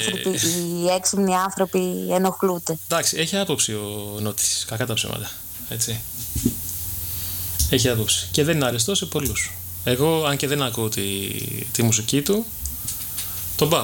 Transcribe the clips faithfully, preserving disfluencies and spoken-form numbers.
οι έξυπνοι άνθρωποι ενοχλούνται. Εντάξει, έχει άποψη ο Νότης, κακά τα ψέματα. Έτσι. Έχει άποψη. Και δεν είναι αρεστό σε πολλούς. Εγώ, αν και δεν ακούω τη, τη μουσική του, τον πάω.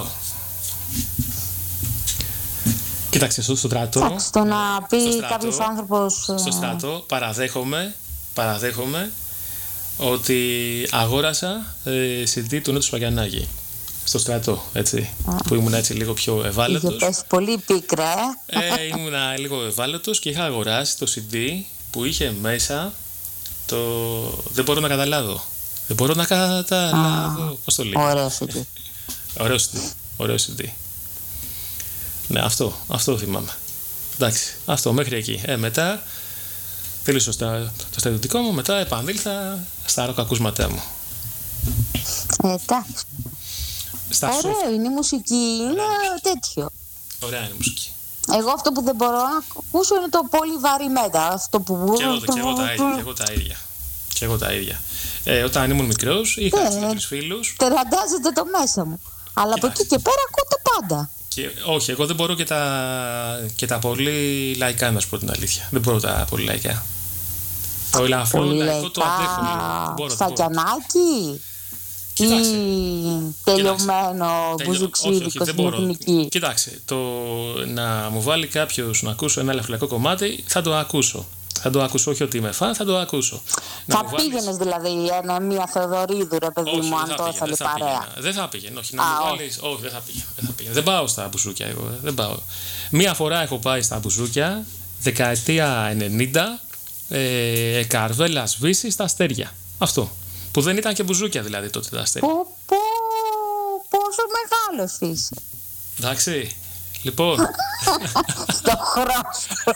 Κοίταξε, στο στρατό. Εντάξει, το να πει κάποιος άνθρωπος. Στο στρατό παραδέχομαι, παραδέχομαι ότι αγόρασα ε, σι ντι του Νότου Σπαγιανάκη. Στο στρατό, έτσι. Α. Που ήμουν έτσι λίγο πιο ευάλωτος. Είχε πέσει πολύ πίκρα, ε. ε ήμουνα λίγο ευάλωτος και είχα αγοράσει το σι ντι που είχε μέσα το. Δεν μπορώ να καταλάβω. Δεν μπορώ να καταλάβω. Πώς το λέει. Ωραίο σι ντι. Ωραίο σι ντι. Ωραίο σι ντι. Ναι, αυτό, αυτό θυμάμαι. Εντάξει, αυτό μέχρι εκεί. Ε, μετά τέλειωσα το στρατιωτικό μου, μετά επανήλθα στα ροκακούσματά μου. Ε, εντάξει. Ωραίο σοφ... είναι η μουσική, είναι ωραία. Τέτοιο. Ωραία είναι η μουσική. Εγώ αυτό που δεν μπορώ να ακούσω είναι το πολύ βαρύ μέτα. Αυτό που... Και εγώ, το, και εγώ τα ίδια. Και εγώ τα ίδια. Και εγώ τα ίδια. Ε, όταν ήμουν μικρός είχα ε, τρεις φίλους. Τεραντάζεται το μέσα μου. Αλλά Κοιτάξτε. Από εκεί και πέρα ακούω τα πάντα. Και, όχι, εγώ δεν μπορώ και τα, και τα πολύ λαϊκά, να σου πω την αλήθεια. Δεν μπορώ τα πολύ λαϊκά. Το ελαφρό λαϊκό το αντέχω. Στακιανάκι ή τελειωμένο μπουζουξίδικο στην εθνική. Κοιτάξτε, το να μου βάλει κάποιος να ακούσω ένα ελαφριακό κομμάτι θα το ακούσω. Θα το ακούσω, όχι ότι είμαι φαν, θα το ακούσω. Θα πήγαινες βάλεις... δηλαδή ένα, μια Θεοδωρίδου, ρε παιδί όχι, μου, αν το ήθελε παρέα. Δεν θα πήγαινε, όχι. Να Α, μου βάλεις... όχι, δεν θα πήγαινε. Δεν, θα πήγαινε. Δεν πάω στα μπουζούκια εγώ. Δεν πάω. Μία φορά έχω πάει στα μπουζούκια, δεκαετία ενενήντα, ε, καρβέλα σβήσει στα αστέρια. Αυτό. Που δεν ήταν και μπουζούκια δηλαδή τότε τα αστέρια. Πω, πω, πόσο μεγάλος είσαι. Εντάξει. Λοιπόν. Στο χρόνο.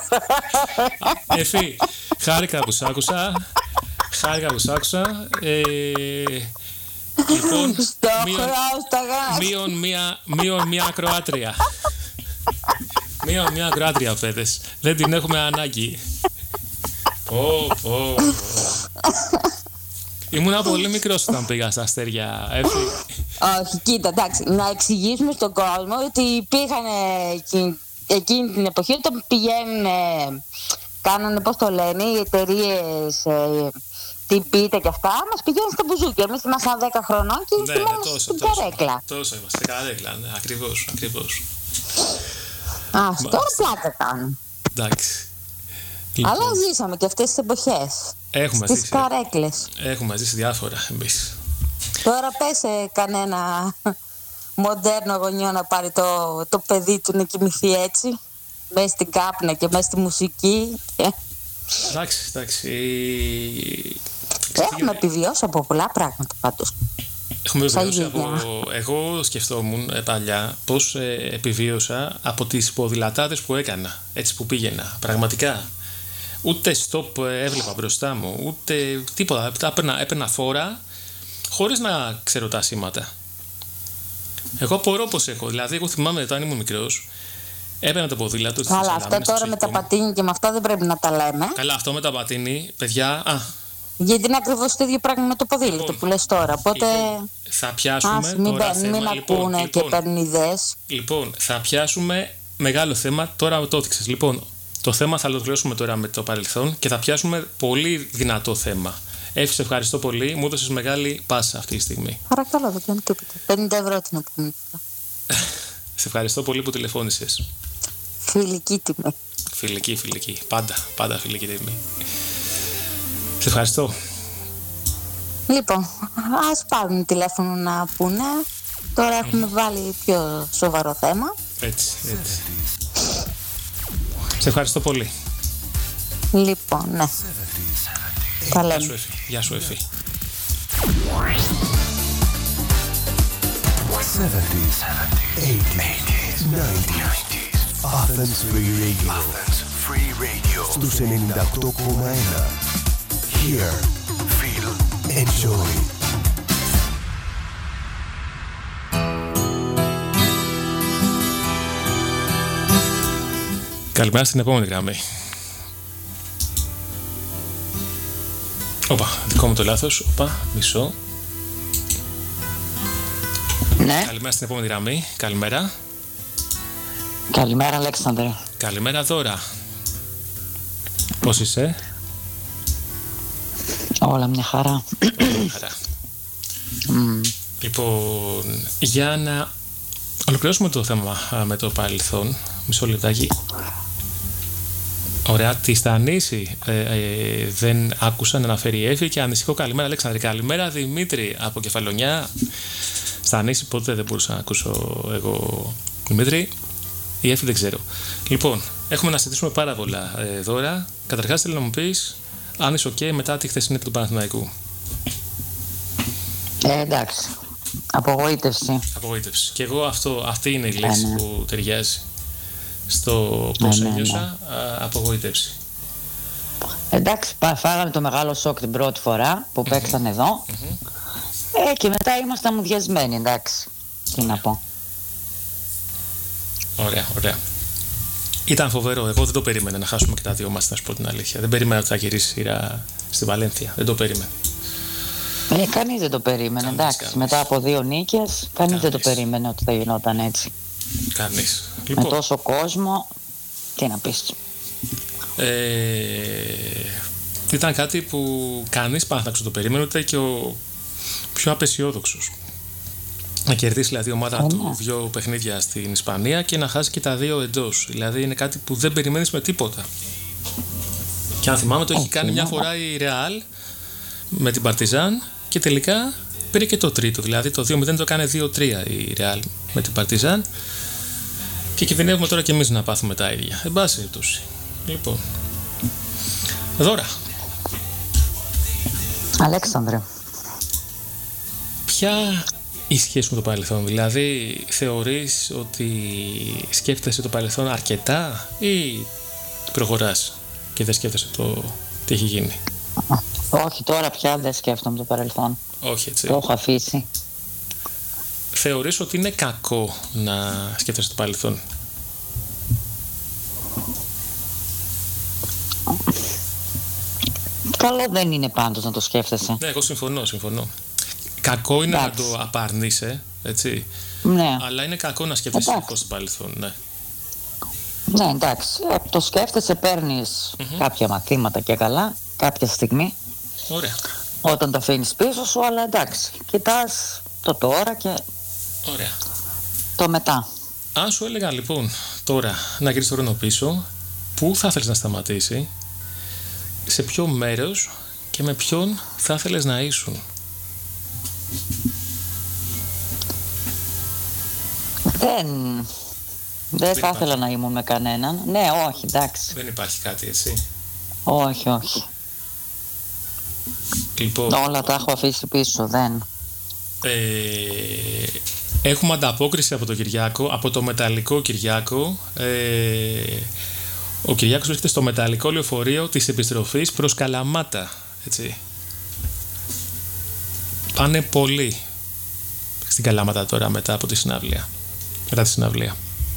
Εφή, χάρηκα που σ' άκουσα. Χάρηκα που σ' άκουσα. Ε, λοιπόν, στο μείον, μείον, μία, μείον μία ακροάτρια. Μείον μία ακροάτρια, παιδες. Δεν την έχουμε ανάγκη. Πω, πω. Ήμουνα πολύ μικρός όταν πήγα στα αστέρια. Εφή. Όχι, κοίτα, εντάξει, να εξηγήσουμε στον κόσμο ότι υπήρχαν εκείνη, εκείνη την εποχή όταν πηγαίνουν, κάνανε, πώς το λένε, οι εταιρείες, ε, την πίτα και αυτά, μας πηγαίνουν στα μπουζούκια. Εμείς ήμασταν δέκα χρονών και ήμασταν στην καρέκλα. Τόσο είμαστε, καρέκλα, ναι, ακριβώς, ακριβώς. Ας, τώρα πλάκα κάνουν. Εντάξει. Λοιπόν. Αλλά ζήσαμε και αυτές τις εποχές. Έχουμε στις ζήσει. καρέκλες. Έχουμε ζήσει διάφορα εμείς. Τώρα πες κανένα μοντέρνο γονιό να πάρει το, το παιδί του να κοιμηθεί έτσι, μέσα στην κάπνα και μέσα στη μουσική. Εντάξει, εντάξει. Έχουμε επιβιώσει από πολλά πράγματα πάντως. Έχουμε επιβιώσει από... Εγώ σκεφτόμουν παλιά πώς ε, επιβίωσα από τις ποδηλατάδες που έκανα, έτσι που πήγαινα, πραγματικά. Ούτε stop έβλεπα μπροστά μου, ούτε τίποτα. Έπαιρνα, έπαιρνα φόρα χωρίς να ξέρω τα σήματα. Εγώ απορώ πως έχω. Δηλαδή, εγώ θυμάμαι όταν ήμουν μικρός, έπαιρνα το ποδήλατο. Καλά, αυτό τώρα με τα πατίνι και με αυτά δεν πρέπει να τα λέμε. Καλά, αυτό με τα πατίνι, παιδιά. Α, γιατί είναι ακριβώς το ίδιο πράγμα με το ποδήλατο λοιπόν, που λες τώρα. Οπότε. Λοιπόν, θα πιάσουμε. Ας, μην τώρα μην θέμα. ακούνε λοιπόν, και παίρνουν ιδέες. Λοιπόν, θα πιάσουμε μεγάλο θέμα. Τώρα το έδειξες. Λοιπόν, το θέμα θα ολοκληρώσουμε τώρα με το παρελθόν και θα πιάσουμε πολύ δυνατό θέμα. Έφη, σε ευχαριστώ πολύ. Μου έδωσες μεγάλη πάσα αυτή τη στιγμή. Παρακαλώ, δεν κάνω τίποτα. πενήντα ευρώ την επόμενη φορά. Σε ευχαριστώ πολύ που τηλεφώνησες. Φιλική τιμή. Φιλική, φιλική. Πάντα, πάντα φιλική τιμή. Σε ευχαριστώ. Λοιπόν, ας πάρουν τηλέφωνο να πούνε. Τώρα έχουμε βάλει πιο σοβαρό θέμα. Έτσι, έτσι. Σε ευχαριστώ πολύ. Λοιπόν, ναι. Τα λέμε. Γεια σου, Εφή. Γεια σου, Εφή. seventies, eighties, nineties. Athens Free Radio. Athens Free Radio. Στους ενενήντα οκτώ κόμμα ένα. Hear, feel, enjoy. Καλημέρα στην επόμενη γραμμή. Όπα, δικό μου το λάθος. Όπα, μισό. Ναι. Καλημέρα στην επόμενη γραμμή. Καλημέρα. Καλημέρα, Αλέξανδρε. Καλημέρα, Δώρα. Πώς είσαι? Όλα μια χαρά. Όλα μια χαρά. Mm. Λοιπόν, για να ολοκληρώσουμε το θέμα με το παρελθόν, μισό λεπτάκι. Ωραία, τη Στανίση ε, ε, δεν άκουσα να αναφέρει η Εύη και ανησυχώ. Καλημέρα, Αλέξανδρε. Καλημέρα, Δημήτρη από Κεφαλονιά. Στανίση ποτέ δεν μπορούσα να ακούσω εγώ, Δημήτρη. Η Εύη δεν ξέρω. Λοιπόν, έχουμε να συζητήσουμε πάρα πολλά ε, δώρα. Καταρχάς θέλω να μου πεις αν είσαι ok μετά τη χθεσινή του Παναθηναϊκού. Ε, εντάξει. Απογοήτευση. Απογοήτευση. Και εγώ αυτό, αυτή είναι η λέξη ε, ναι. που ταιριάζει στο πώς ε, ναι, ένιωσα. Ναι. Α, απογοήτευση. Εντάξει, φάγαμε το μεγάλο σοκ την πρώτη φορά που mm-hmm. παίξαν εδώ. Mm-hmm. Ε, και μετά ήμασταν μουδιασμένοι, εντάξει. Τι να πω. Ωραία, ωραία. Ήταν φοβερό. Εγώ δεν το περίμενα να χάσουμε και τα δύο μας, να σου πω την αλήθεια. Δεν περίμενα ότι θα γυρίσει σειρά στη Βαλένθια. Δεν το περίμενα. Ε, κανείς δεν το περίμενε, κανείς, εντάξει. Κανείς. Μετά από δύο νίκες, κανείς δεν το περίμενε ότι θα γινόταν έτσι. Κανείς. Λοιπόν. Με τόσο κόσμο, τι να πεις. Ε, ήταν κάτι που κανείς Παναθηναϊκός το περίμενε, ούτε και ο πιο απεσιόδοξος. Να κερδίσει δηλαδή η ομάδα oh, του ναι. δύο παιχνίδια στην Ισπανία και να χάσει και τα δύο εντός. Δηλαδή είναι κάτι που δεν περιμένεις με τίποτα. Και αν θυμάμαι το έχει κάνει ναι. μια φορά η Ρεάλ με την Παρτιζάν και τελικά πήρε και το τρίτο. Δηλαδή το δύο μηδέν το έκανε δύο τρία η Ρεάλ με την Παρτιζάν και κινδυνεύουμε τώρα και εμείς να πάθουμε τα ίδια. Εν πάση περιπτώσει. Λοιπόν, Δώρα. Αλέξανδρε. Ποια η σχέση με το παρελθόν, δηλαδή θεωρείς ότι σκέφτεσαι το παρελθόν αρκετά ή προχωράς και δεν σκέφτεσαι το τι έχει γίνει? Όχι, τώρα πια δεν σκέφτομαι το παρελθόν. Όχι, έτσι. Το έχω αφήσει. Θεωρείς ότι είναι κακό να σκέφτεσαι το παρελθόν? Καλό δεν είναι πάντως να το σκέφτεσαι. Ναι, εγώ συμφωνώ, συμφωνώ. Κακό είναι εντάξει. να το απαρνείσαι, έτσι. Ναι. Αλλά είναι κακό να σκέφτεσαι συνεχώς το παρελθόν, ναι. Ναι, εντάξει. Το σκέφτεσαι, παίρνεις mm-hmm. κάποια μαθήματα και καλά, κάποια στιγμή. Ωραία. Όταν το αφήνεις πίσω σου, αλλά εντάξει. Κοιτάς το τώρα και ωραία. το μετά. Αν σου έλεγα λοιπόν τώρα να γυρίσεις το χρόνο πίσω, πού θα ήθελες να σταματήσει, σε ποιο μέρος και με ποιον θα ήθελες να ήσουν? Δεν, δεν θα ήθελα να ήμουν με κανέναν. Ναι, όχι, εντάξει. Δεν υπάρχει κάτι, έτσι. Όχι, όχι. Λοιπόν, όλα τα έχω αφήσει πίσω, δεν. Ε, έχουμε ανταπόκριση από τον Κυριάκο, από το μεταλλικό Κυριάκο. Ε, ο Κυριάκος βρίσκεται στο μεταλλικό λεωφορείο της επιστροφής προς Καλαμάτα, έτσι. Πάνε πολύ στην Καλαμάτα τώρα μετά από τη συναυλία. Μετά τη συναυλία.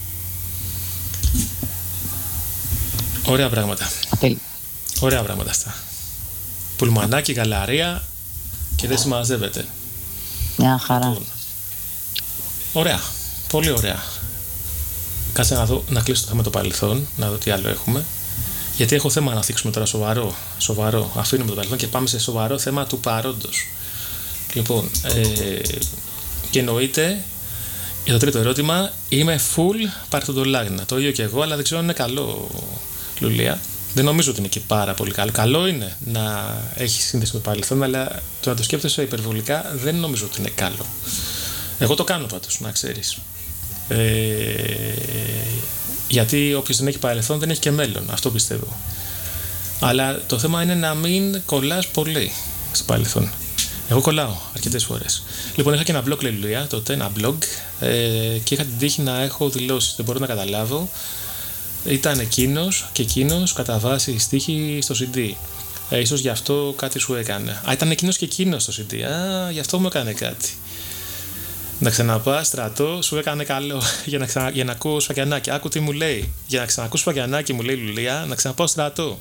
Ωραία πράγματα. Απέλ. Ωραία πράγματα αυτά. Πουλμανάκι, γαλαρία και δεν συμμαζεύεται. Μια χαρά. Λοιπόν, ωραία. Πολύ ωραία. Κάτσε να δω, να κλείσω το θέμα το παρελθόν, να δω τι άλλο έχουμε. Γιατί έχω θέμα να θίξουμε τώρα σοβαρό. Σοβαρό. Αφήνουμε το παρελθόν και πάμε σε σοβαρό θέμα του παρόντος. Λοιπόν, ε, και εννοείται για το τρίτο ερώτημα, είμαι full παρθοντολάγνα. Το ίδιο και εγώ, αλλά δεν ξέρω αν είναι καλό, Λουλία. Δεν νομίζω ότι είναι και πάρα πολύ καλό. Καλό είναι να έχει σύνδεση με το παρελθόν, αλλά το να το σκέφτεσαι υπερβολικά δεν νομίζω ότι είναι καλό. Εγώ το κάνω πάντως, να ξέρεις. Ε, γιατί όποιος δεν έχει παρελθόν δεν έχει και μέλλον. Αυτό πιστεύω. Αλλά το θέμα είναι να μην κολλάς πολύ στο παρελθόν. Εγώ κολλάω αρκετές φορές. Λοιπόν, είχα και ένα blog, Λουλία, τότε ένα blog, ε, και είχα την τύχη να έχω δηλώσεις. Δεν μπορώ να καταλάβω. Ήταν εκείνος και εκείνος κατά βάση στίχη στο σι ντι. Ε, ίσως γι' αυτό κάτι σου έκανε. Α, ήταν εκείνος και εκείνος στο σι ντι. Α, γι' αυτό μου έκανε κάτι. Να ξαναπά στρατό, σου έκανε καλό. Για να, ξανα... για να ακούω Σφακιανάκη. Άκου τι μου λέει. Για να ξανακούω Σφακιανάκη, μου λέει Λουλία, να ξαναπάω στρατό.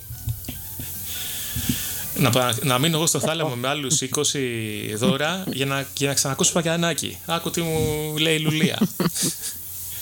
Να, να μείνω εγώ στο θάλαμο με άλλους είκοσι δώρα για να, για να ξανακούσω Σφακιανάκη. Άκου τι μου λέει η Λουλία.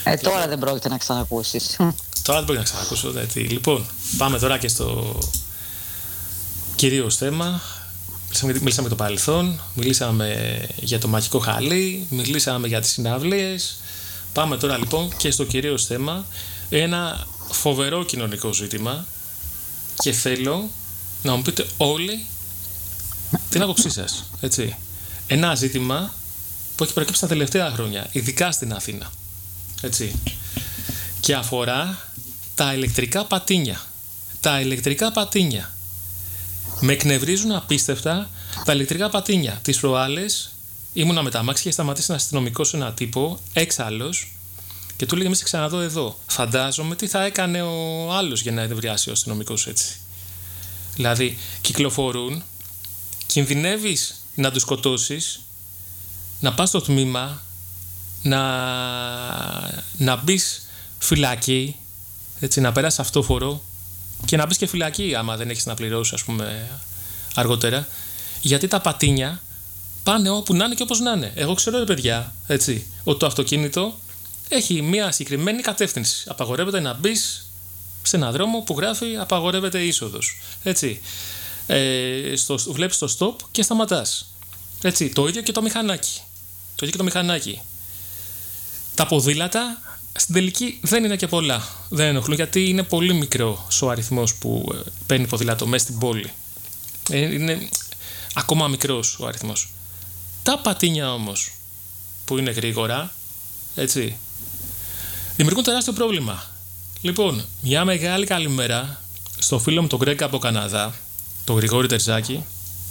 Ε, τώρα λοιπόν, δεν πρόκειται να ξανακούσεις. Τώρα δεν πρόκειται να ξανακούσω. Δηλαδή. Λοιπόν, πάμε τώρα και στο κυρίως θέμα. Μιλήσαμε, μιλήσαμε για το παρελθόν, μιλήσαμε για το μαγικό χαλί, μιλήσαμε για τις συναυλίες. Πάμε τώρα λοιπόν και στο κυρίως θέμα. Ένα φοβερό κοινωνικό ζήτημα και θέλω να μου πείτε όλοι την άποψή σας, έτσι. Ένα ζήτημα που έχει προκύψει τα τελευταία χρόνια, ειδικά στην Αθήνα, έτσι. Και αφορά τα ηλεκτρικά πατίνια. Τα ηλεκτρικά πατίνια. Με εκνευρίζουν απίστευτα τα ηλεκτρικά πατίνια. Τις προάλλες ήμουνα με τα αμάξια και σταματήσει ένα αστυνομικό σε ένα τύπο, έξαλλος, και του λέγε μη σε ξαναδώ εδώ. Φαντάζομαι τι θα έκανε ο άλλος για να ενευριάσει ο αστυνομικός έτσι. Δηλαδή, κυκλοφορούν, κινδυνεύεις να τους σκοτώσεις, να πας στο τμήμα, να, να μπεις φυλακή, έτσι, να περάσεις αυτόφορο και να μπεις και φυλακή άμα δεν έχεις να πληρώσεις, ας πούμε, αργότερα. Γιατί τα πατίνια πάνε όπου να είναι και όπως να είναι. Εγώ ξέρω, ρε παιδιά, έτσι, ότι το αυτοκίνητο έχει μια συγκεκριμένη κατεύθυνση. Απαγορεύεται να μπεις σε έναν δρόμο που γράφει απαγορεύεται είσοδος. Έτσι. Ε, στο, βλέπεις το stop και σταματάς. Έτσι. Το ίδιο και το μηχανάκι. Το ίδιο και το μηχανάκι. Τα ποδήλατα στην τελική δεν είναι και πολλά. Δεν ενοχλούν γιατί είναι πολύ μικρό ο αριθμός που παίρνει ποδήλατο μέσα στην πόλη. Ε, είναι ακόμα μικρός ο αριθμός. Τα πατίνια όμως που είναι γρήγορα, έτσι, δημιουργούν τεράστιο πρόβλημα. Λοιπόν, μια μεγάλη καλημέρα στο φίλο μου τον Γκρέγκ από Καναδά, τον Γρηγόρη Τερζάκη,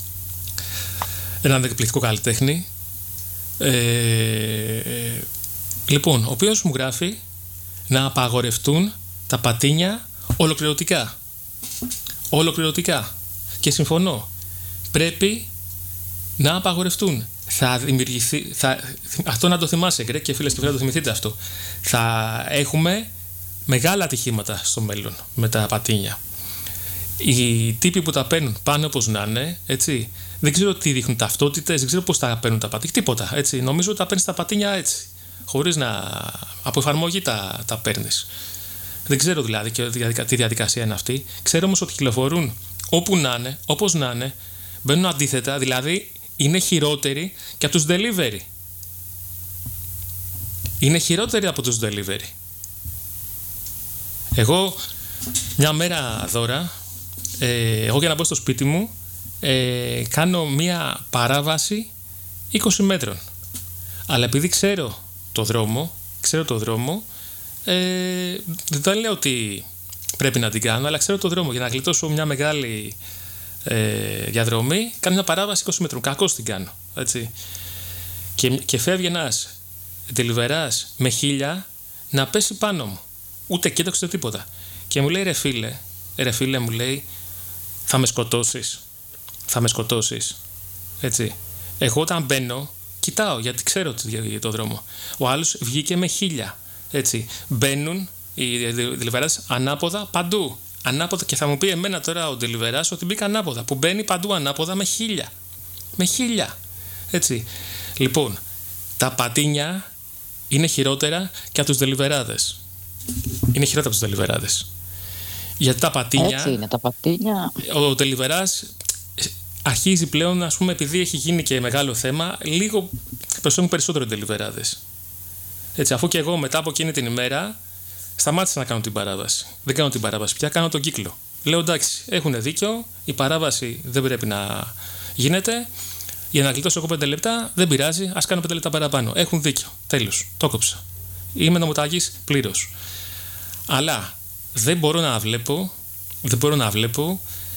έναν εκπληκτικό καλλιτέχνη. Ε, λοιπόν, ο οποίος μου γράφει να απαγορευτούν τα πατίνια ολοκληρωτικά. Ολοκληρωτικά. Και συμφωνώ. Πρέπει να απαγορευτούν. Θα δημιουργηθεί, θα, αυτό να το θυμάσαι, Γκρέγκ, και φίλες και φίλοι, να το θυμηθείτε αυτό. Θα έχουμε μεγάλα ατυχήματα στο μέλλον με τα πατίνια. Οι τύποι που τα παίρνουν πάνε όπως να είναι, έτσι. Δεν ξέρω τι δείχνουν ταυτότητες, δεν ξέρω πώς τα παίρνουν τα πατίνια. Τίποτα, έτσι. Νομίζω ότι τα παίρνεις τα πατίνια έτσι. Χωρίς να. Από εφαρμογή τα, τα παίρνεις. Δεν ξέρω δηλαδή και τι διαδικασία είναι αυτή. Ξέρω όμως ότι κυκλοφορούν όπου να είναι, όπως να είναι, μπαίνουν αντίθετα, δηλαδή είναι χειρότεροι και από τους delivery. Είναι χειρότεροι από τους delivery. Εγώ μια μέρα δώρα, ε, εγώ για να μπω στο σπίτι μου, ε, κάνω μια παράβαση είκοσι μέτρων. Αλλά επειδή ξέρω το δρόμο, ξέρω το δρόμο, ε, δεν λέω ότι πρέπει να την κάνω, αλλά ξέρω το δρόμο για να γλιτώσω μια μεγάλη ε, διαδρομή, κάνω μια παράβαση είκοσι μέτρων. Κακώς την κάνω, έτσι. Και, και φεύγει ένας τελιβεράς με χίλια να πέσει πάνω μου. Ούτε κοίταξε τίποτα. Και μου λέει, ρε φίλε, ρε φίλε, μου λέει, θα με σκοτώσεις. Θα με σκοτώσεις. Έτσι. Εγώ όταν μπαίνω, κοιτάω γιατί ξέρω το δρόμο. Ο άλλος βγήκε με χίλια. Έτσι. Μπαίνουν οι δελιβεράδες ανάποδα παντού. Ανάποδα. Και θα μου πει εμένα τώρα ο δελιβεράς ότι μπήκα ανάποδα. Που μπαίνει παντού ανάποδα με χίλια. Με χίλια. Έτσι. Λοιπόν, τα πατίνια είναι χειρότερα και από τους δελιβεράδες. Είναι χειρότερα από τους δελιβεράδες. Γιατί τα πατίνια. Έτσι είναι τα πατίνια. Ο τελιβεράς αρχίζει πλέον, ας πούμε, επειδή έχει γίνει και μεγάλο θέμα, λίγο προσέχουν περισσότερο οι τελιβεράδες. Έτσι, αφού και εγώ μετά από εκείνη την ημέρα σταμάτησα να κάνω την παράβαση. Δεν κάνω την παράβαση πια, κάνω τον κύκλο. Λέω εντάξει, έχουν δίκιο, η παράβαση δεν πρέπει να γίνεται. Για να γλιτώσω εγώ πέντε λεπτά, δεν πειράζει, ας κάνω πέντε λεπτά παραπάνω. Έχουν δίκιο. Τέλος. Το κόψα. Είμαι νομοταγής πλήρως. Αλλά δεν μπορώ να βλέπω, δεν μπορώ να βλέπω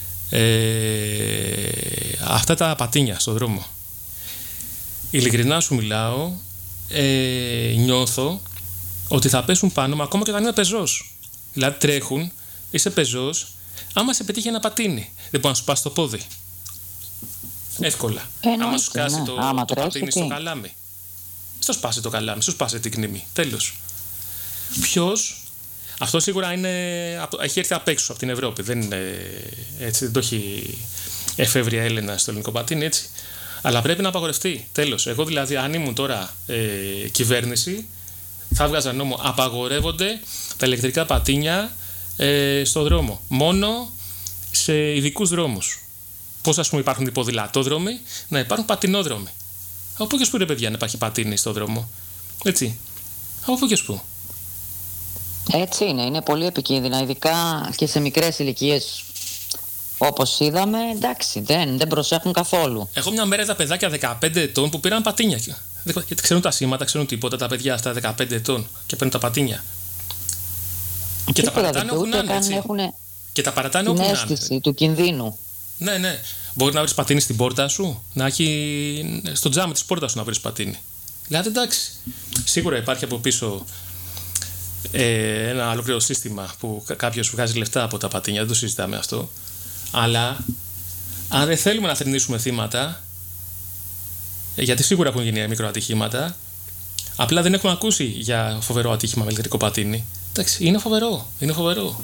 ε, αυτά τα πατίνια στον δρόμο. Ειλικρινά σου μιλάω, ε, νιώθω ότι θα πέσουν πάνω μου ακόμα και όταν είναι πεζός. Δηλαδή τρέχουν, είσαι πεζός, άμα σε πετύχει ένα πατίνι, δεν μπορεί να σου πάσει το πόδι. Εύκολα. Εννοείται, άμα σου σκάσει ναι. το, άμα το τρέχει, πατίνι τι? στο καλάμι. Στο σπάσει το καλάμι, σου σπάσει την κνήμη. Τέλος. Ποιος, αυτό σίγουρα είναι, έχει έρθει απ' έξω από την Ευρώπη. Δεν είναι έτσι, δεν το έχει εφεύρει Έλενα στο ελληνικό πατίνι, έτσι. Αλλά πρέπει να απαγορευτεί. Τέλος. Εγώ δηλαδή, αν ήμουν τώρα ε, κυβέρνηση, θα βγάζαν νόμο. Απαγορεύονται τα ηλεκτρικά πατίνια ε, στο δρόμο. Μόνο σε ειδικούς δρόμους. Πώς, ας πούμε, υπάρχουν ποδηλατόδρομοι, να υπάρχουν πατινόδρομοι. Από πού και σπου, ρε παιδιά, να υπάρχει πατίνι στο δρόμο. Έτσι. Από πού και σπου. Έτσι είναι, είναι πολύ επικίνδυνα, ειδικά και σε μικρές ηλικίες. Όπως είδαμε, εντάξει, δεν, δεν προσέχουν καθόλου. Έχω μια μέρα τα παιδάκια δεκαπέντε ετών που πήραν πατίνια. Γιατί ξέρουν τα σήματα, ξέρουν τίποτα τα παιδιά στα δεκαπέντε ετών και παίρνουν τα πατίνια. Και Τίποτα, τα παρατάνε όπου να είναι, έτσι. Έχουν Και τα παρατάνε την όπου να είναι. αίσθηση του κινδύνου. Ναι, ναι. Μπορεί να βρεις πατίνι στην πόρτα σου, να έχει στο τζάμι της πόρτας σου να βρεις πατίνι. Δηλαδή, εντάξει. Σίγουρα υπάρχει από πίσω ε, ένα ολόκληρο σύστημα που κάποιος βγάζει λεφτά από τα πατίνια, δεν το συζητάμε αυτό. Αλλά αν δεν θέλουμε να θρηνήσουμε θύματα, γιατί σίγουρα έχουν γίνει μικροατυχήματα, απλά δεν έχουμε ακούσει για φοβερό ατύχημα με ηλεκτρικό πατίνι. Εντάξει, είναι φοβερό, είναι φοβερό.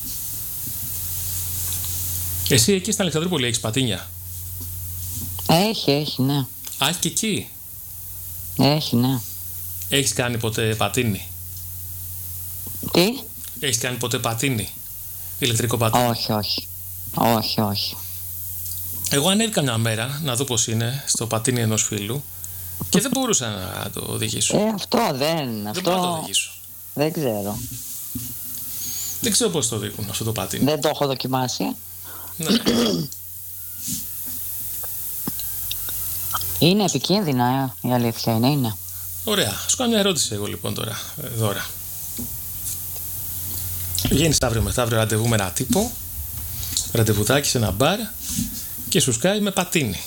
Εσύ εκεί στην Αλεξανδρούπολη έχεις πατίνια? Έχει, έχει, ναι. Α, και εκεί. Έχει, ναι. Έχεις κάνει ποτέ πατίνι? Τι? Έχεις κάνει ποτέ πατίνι? Ηλεκτρικό πατίνι? Όχι, όχι. Όχι, όχι. Εγώ ανέβηκα μια μέρα να δω πώς είναι στο πατίνι ενός φίλου και δεν μπορούσα να το οδηγήσω. Ε, αυτό δεν. Δεν αυτό... μπορώ να το οδηγήσω. Δεν ξέρω. Δεν ξέρω πώς το οδηγούν αυτό το πατίνι. Δεν το έχω δοκιμάσει. Ναι. Είναι επικίνδυνα, ε, η αλήθεια είναι, είναι. Ωραία. Σου κάνω μια ερώτηση εγώ λοιπόν τώρα, δώρα. Βγαίνεις αύριο μεθαύριο ραντεβού με ένα τύπο, ραντεβουδάκι σε ένα μπαρ και σου σκάει με πατίνι.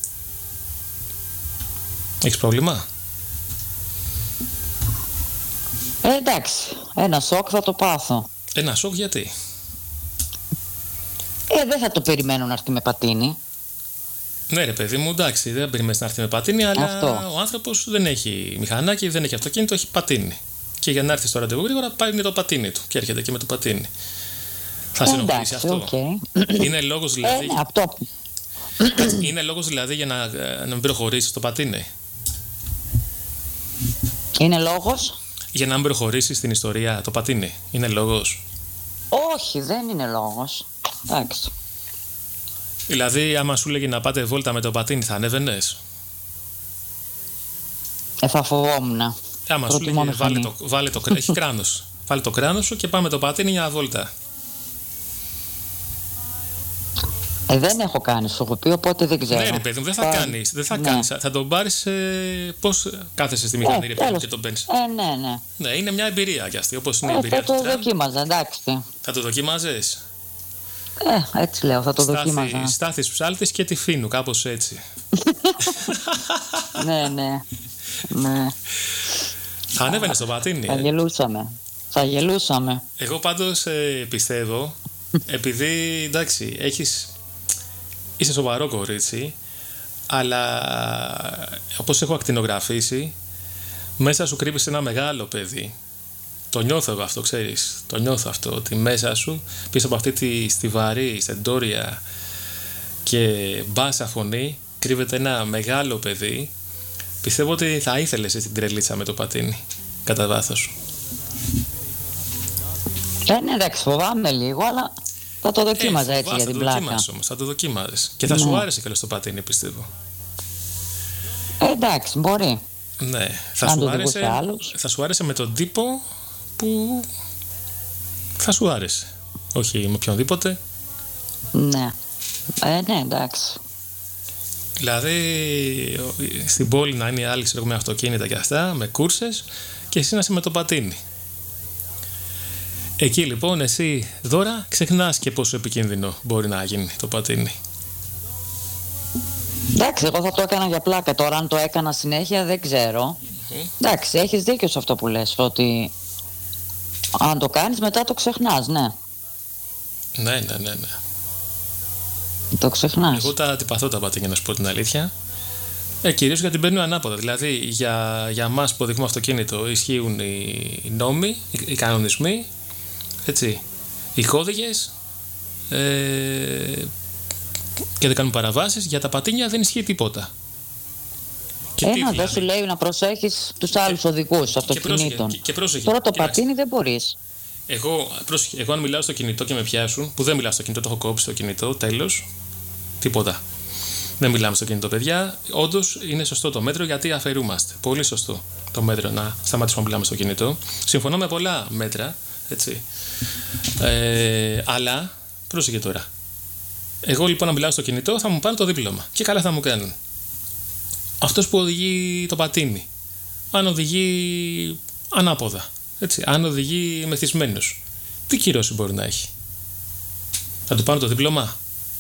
Έχεις πρόβλημα? Ε, εντάξει, ένα σοκ θα το πάθω. Ένα σοκ γιατί? Ε, δεν θα το περιμένω να έρθει με πατίνι. Ναι ρε παιδί μου, εντάξει, δεν περιμένεις να έρθει με πατίνι, αλλά αυτό. Ο άνθρωπος δεν έχει μηχανάκι, δεν έχει αυτοκίνητο, έχει πατίνι. Και για να έρθει στο ραντεβού γρήγορα πάει το πατίνι του και έρχεται και με το πατίνι. Θα σε ενοχλήσει αυτό? Okay. Είναι λόγος δηλαδή... Ε, ναι, αυτό. Είναι λόγος δηλαδή για να, να μην προχωρήσεις το πατίνι? Είναι λόγος? Για να μην προχωρήσεις στην ιστορία το πατίνι. Είναι λόγος? Όχι, δεν είναι λόγος. Εντάξει. Δηλαδή, άμα σου λέγει να πάτε βόλτα με το πατίνι, θα ανέβαινες? Ε, θα φοβόμουν. Άμα σου λέγει βάλε το, βάλε το, έχει κράνος. Βάλε το κράνος σου και πάμε το πατίνι για βόλτα. Ε, δεν έχω κάνει, σου έχω πει, οπότε δεν ξέρω. Ναι, ρε παιδί μου, δεν θα ε, κάνεις. Δεν θα ναι. κάνεις. Θα τον πάρεις. Ε, πώς κάθεσαι στη μηχανή, ε, ρε παιδί μου, και τον παίρνεις? Ε, ναι, ναι. Ναι, είναι μια εμπειρία κι αυτή. Όπως είναι ε, η εμπειρία θα του το δοκίμαζα, εντάξει. Θα το δοκίμαζες? Ε, έτσι λέω, θα το Στάθη, δοκίμαζα. Στάθης ψάλτης και τη φίνου, κάπως έτσι. Ναι, ναι. Ναι. Θα ανέβαινε στο πατίνι? Θα ε? γελούσαμε. Θα γελούσαμε. Εγώ πάντως ε, πιστεύω, επειδή εντάξει, έχεις, είσαι σοβαρό κορίτσι, αλλά όπως έχω ακτινογραφήσει, μέσα σου κρύβεις ένα μεγάλο παιδί. Το νιώθω εγώ αυτό, ξέρεις. Το νιώθω αυτό, ότι μέσα σου, πίσω από αυτή τη στιβαρή, στεντόρια και μπάσα φωνή, κρύβεται ένα μεγάλο παιδί. Πιστεύω ότι θα ήθελες την τρελίτσα με το πατίνι, κατά βάθος. Ε, ναι, εντάξει, φοβάμαι λίγο, αλλά θα το δοκίμαζα ε, έτσι για την πλάκα. Όμως, θα το δοκίμαζες. Και θα ναι. σου άρεσε και το πατίνι, πιστεύω. Ε, εντάξει, μπορεί. Ναι, θα σου, άρεσε, θα σου άρεσε με τον τύπο που θα σου άρεσε. Όχι με οποιονδήποτε. Ναι, ε, ναι, εντάξει. Δηλαδή στην πόλη να είναι οι άλλοι με αυτοκίνητα και αυτά, με κούρσες, και εσύ να είσαι με το πατίνι. Εκεί λοιπόν εσύ δώρα ξεχνάς και πόσο επικίνδυνο μπορεί να γίνει το πατίνι. Εντάξει, εγώ θα το έκανα για πλάκα. Τώρα αν το έκανα συνέχεια δεν ξέρω. Mm-hmm. Εντάξει, έχεις δίκιο σε αυτό που λες, ότι αν το κάνεις μετά το ξεχνάς, ναι. Ναι, ναι, ναι, ναι. Το ξεχνάς. Εγώ τα αντιπαθώ τα πατίνια, να σου πω την αλήθεια. Ε, κυρίως γιατί μπαίνουν ανάποδα. Δηλαδή για, για μας που οδηγούμε αυτοκίνητο ισχύουν οι, οι νόμοι, οι, οι κανονισμοί, έτσι, οι κώδικες, ε, και δεν κάνουν παραβάσεις. Για τα πατίνια δεν ισχύει τίποτα. Ένα δηλαδή? δεν σου λέει να προσέχεις τους άλλους οδηγούς αυτοκινήτων. Και, και, και πρόσεχε. Τώρα το Κοιτάξτε. πατίνι δεν μπορείς. Εγώ, πρόσεχε, εγώ αν μιλάω στο κινητό και με πιάσουν, που δεν μιλάω στο κινητό, το έχω κόψει στο κινητό, τέλος. Τίποτα. Δεν μιλάμε στο κινητό, παιδιά. Όντως είναι σωστό το μέτρο γιατί αφαιρούμαστε. Πολύ σωστό το μέτρο να σταματήσουμε να μιλάμε στο κινητό. Συμφωνώ με πολλά μέτρα, έτσι. Ε, αλλά, πρόσεχε τώρα. Εγώ λοιπόν να μιλάω στο κινητό θα μου πάρουν το δίπλωμα. Και καλά θα μου κάνουν. Αυτός που οδηγεί το πατίνι, αν οδηγεί ανάποδα, έτσι, αν οδηγεί μεθυσμένος, τι κυρώση μπορεί να έχει? Θα του πάρουν το δίπλωμα?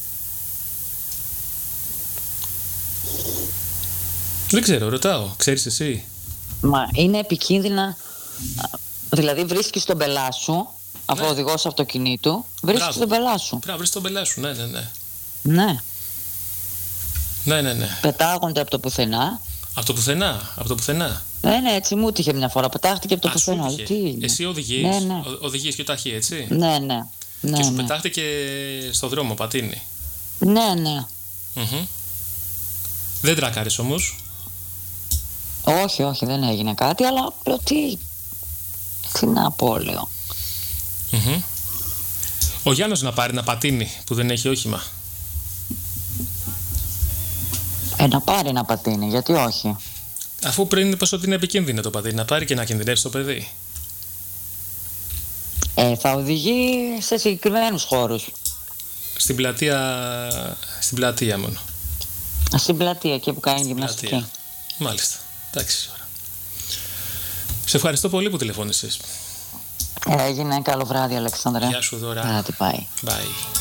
Δεν ξέρω, ρωτάω. Ξέρεις εσύ? Μα είναι επικίνδυνα. Δηλαδή βρίσκεις τον πελά σου, αφού Ναι. οδηγός αυτοκινήτου, βρίσκεις Μπράβο. τον πελά σου. Πρέπει να βρεις τον πελά σου, ναι, ναι, ναι. Ναι. Ναι, ναι, ναι. Πετάγονται από το πουθενά. Από το πουθενά, από το πουθενά. Ναι, ναι, έτσι μου τύχε μια φορά. Πετάχτηκε από το Α, σου πουθενά. είχε. Τι είναι? Εσύ οδηγείς, Ναι, ναι. ο- οδηγείς και ταχύ, έτσι. Ναι, ναι. Ναι, Και σου ναι. πετάχτηκε στο δρόμο πατίνι. Ναι, ναι. Μμμ. Δεν τράκαρες όμως. Όχι, όχι, δεν έγινε κάτι, αλλά λέω τι. Τι να πω, λέω. Μμμ. Ο Γιάννος να πάρει ένα πατίνι που δεν έχει όχημα. Ε, να πάρει ένα πατίνι, γιατί όχι. Αφού πριν είπες ότι είναι επικίνδυνο το πατίνι, να πάρει και να κινδυνεύσει το παιδί. Ε, θα οδηγεί σε συγκεκριμένους χώρους. Στην πλατεία, στην πλατεία μόνο. Στην πλατεία, εκεί που κάνει Στην γυμναστική. πλατεία. Μάλιστα. Εντάξει, ωραία. Σε ευχαριστώ πολύ που τηλεφώνησες. Έγινε καλό βράδυ, Αλεξάνδρα. Γεια σου, Δώρα. Άντε, πάει. Bye.